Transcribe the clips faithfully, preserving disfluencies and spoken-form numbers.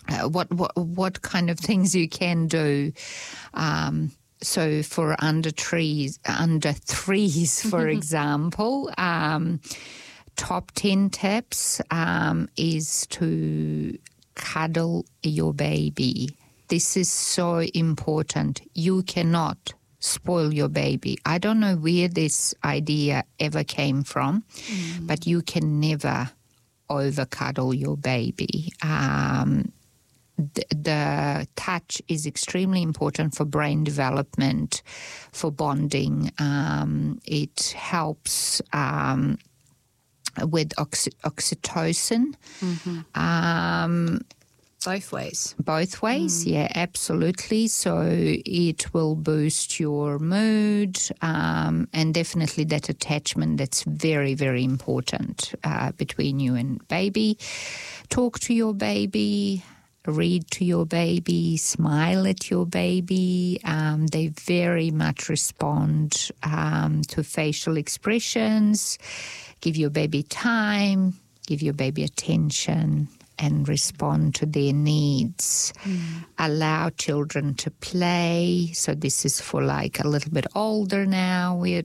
uh, what, what, what kind of things you can do. Um, so for under trees, under threes, for example, um, top ten tips um, is to cuddle your baby. This is so important. You cannot spoil your baby. I don't know where this idea ever came from, mm. but you can never over-cuddle your baby. Um, the, the touch is extremely important for brain development, for bonding. Um, it helps um, with oxy- oxytocin. Mm-hmm. Um, Both ways. Both ways, mm. yeah, absolutely. So it will boost your mood um, and definitely that attachment that's very, very important uh, between you and baby. Talk to your baby, read to your baby, smile at your baby. Um, they very much respond um, to facial expressions. Give your baby time, give your baby attention, and respond to their needs. Mm. Allow children to play. So this is for like a little bit older now. We're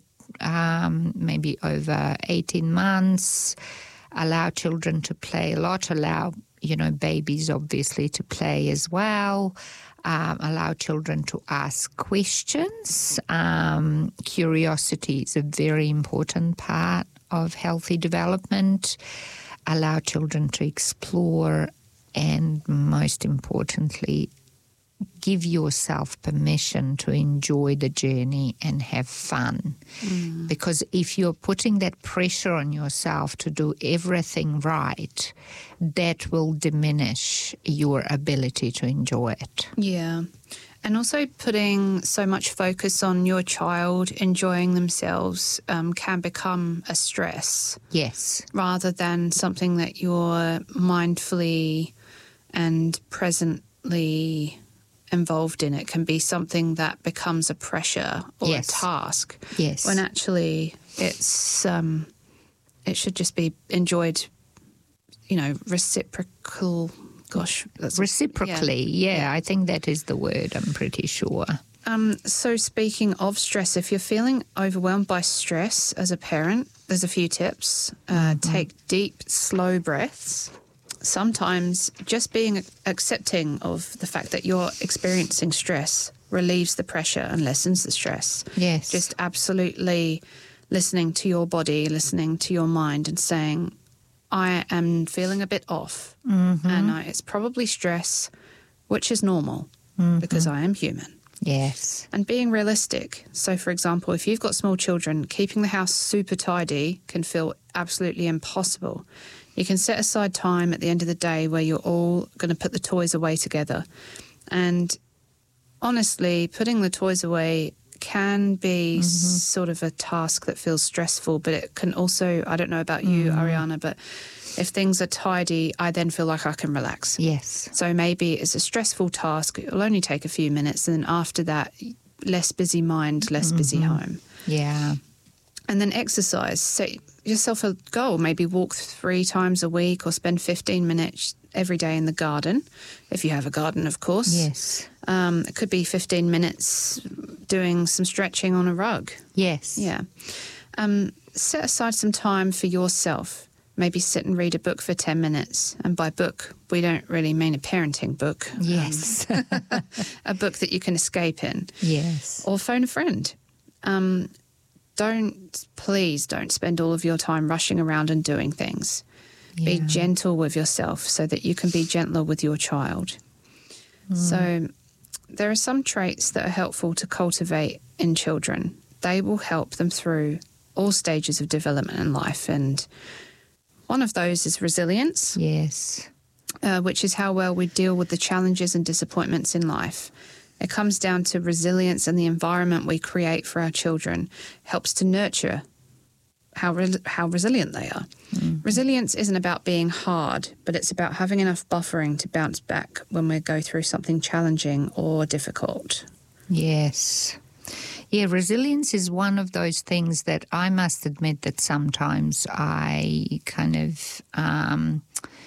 um, maybe over eighteen months. Allow children to play a lot. Allow, you know, babies obviously to play as well. Um, allow children to ask questions. Um, curiosity is a very important part of healthy development. Allow children to explore, and most importantly, give yourself permission to enjoy the journey and have fun. Mm. Because if you're putting that pressure on yourself to do everything right, that will diminish your ability to enjoy it. Yeah. And also putting so much focus on your child enjoying themselves um, can become a stress. Yes. Rather than something that you're mindfully and presently involved in. It can be something that becomes a pressure or yes. a task. Yes. When actually it's um, it should just be enjoyed, you know, reciprocal. Gosh, that's, reciprocally, yeah. yeah, I think that is the word, I'm pretty sure. Um, so speaking of stress, if you're feeling overwhelmed by stress as a parent, there's a few tips. Uh, mm-hmm. Take deep, slow breaths. Sometimes just being accepting of the fact that you're experiencing stress relieves the pressure and lessens the stress. Yes. Just absolutely listening to your body, listening to your mind and saying, I am feeling a bit off, mm-hmm. and I, it's probably stress, which is normal mm-hmm. because I am human. Yes. And being realistic. So, for example, if you've got small children, keeping the house super tidy can feel absolutely impossible. You can set aside time at the end of the day where you're all going to put the toys away together. And honestly, putting the toys away can be mm-hmm. sort of a task that feels stressful, but it can also, I don't know about you, mm. Ariana, but if things are tidy, I then feel like I can relax. Yes. So maybe it's a stressful task. It'll only take a few minutes. And then after that, less busy mind, less mm-hmm. busy home. Yeah. And then exercise. Set yourself a goal. Maybe walk three times a week or spend fifteen minutes every day in the garden, if you have a garden, of course. Yes. Um, it could be fifteen minutes doing some stretching on a rug. Yes. Yeah. Um, set aside some time for yourself. Maybe sit and read a book for ten minutes. And by book, we don't really mean a parenting book. Yes. Um, a book that you can escape in. Yes. Or phone a friend. Um, don't, please don't spend all of your time rushing around and doing things. Yeah. Be gentle with yourself so that you can be gentler with your child. Mm. So there are some traits that are helpful to cultivate in children. They will help them through all stages of development in life. And one of those is resilience. Yes. Uh, which is how well we deal with the challenges and disappointments in life. It comes down to resilience, and the environment we create for our children helps to nurture how re- how resilient they are. Mm-hmm. Resilience isn't about being hard, but it's about having enough buffering to bounce back when we go through something challenging or difficult. Yes. Yeah, resilience is one of those things that I must admit that sometimes I kind of um,